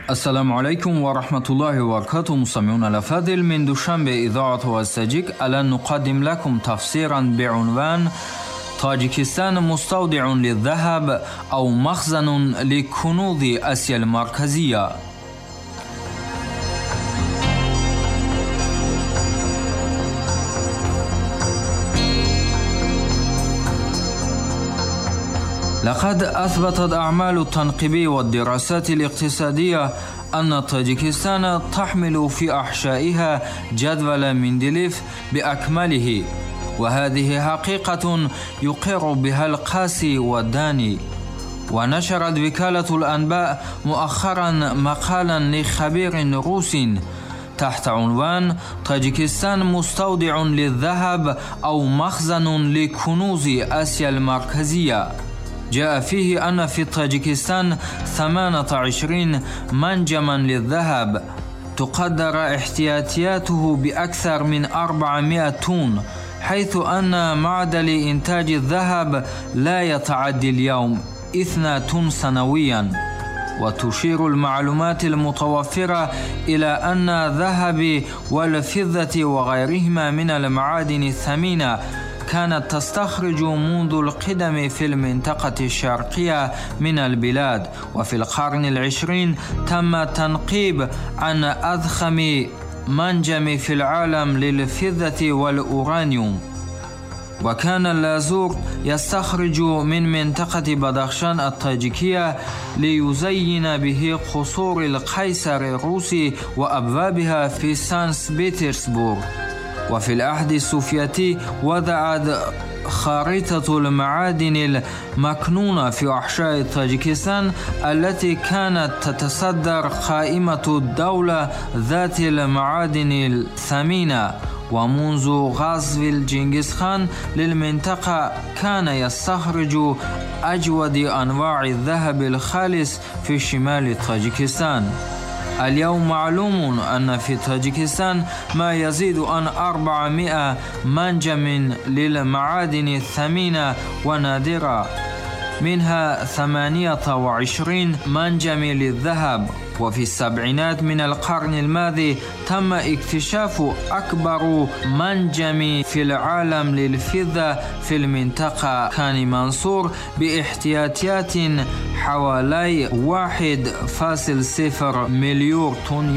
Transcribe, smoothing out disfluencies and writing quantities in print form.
السلام عليكم ورحمة الله وبركاته. مستمعون الأفاضل، من دوشنبه إذاعة التاجيك الآن نقدم لكم تفسيرا بعنوان طاجيكستان مستودع للذهب أو مخزن لكنوز آسيا المركزية. لقد أثبتت أعمال التنقيب والدراسات الاقتصادية أن طاجيكستان تحمل في أحشائها جدول مندليف بأكمله، وهذه حقيقة يقر بها القاسي والداني. ونشرت وكالة الأنباء مؤخرا مقالا لخبير روسي تحت عنوان طاجيكستان مستودع للذهب أو مخزن لكنوز آسيا المركزية. جاء فيه أن في طاجيكستان 28 منجما للذهب تقدر احتياطياته بأكثر من 400 طن، حيث أن معدل إنتاج الذهب لا يتعدى اليوم 2 طن سنويا. وتشير المعلومات المتوفرة إلى أن الذهب والفضة وغيرهما من المعادن الثمينة كانت تستخرج منذ القدم في المنطقة الشرقية من البلاد، وفي القرن العشرين تم تنقيب عن أضخم منجم في العالم للفضة والأورانيوم. وكان اللازور يستخرج من منطقة بدخشان الطاجيكية ليزين به قصور القيصر الروسي وأبوابها في سانت بطرسبرغ. وفي العهد السوفيتي وضعت خريطة المعادن المكنونة في أحشاء طاجيكستان التي كانت تتصدر قائمة الدولة ذات المعادن الثمينة. ومنذ غزو جنكيز خان للمنطقة كان يستخرج أجود أنواع الذهب الخالص في شمال طاجيكستان. اليوم معلوم أن في طاجيكستان ما يزيد عن 400 منجم للمعادن الثمينة ونادرة، منها 28 منجم للذهب. وفي السبعينات من القرن الماضي تم اكتشاف أكبر منجم في العالم للفضة في المنطقة كان منصور باحتياطيات حوالي 1.0 مليون طن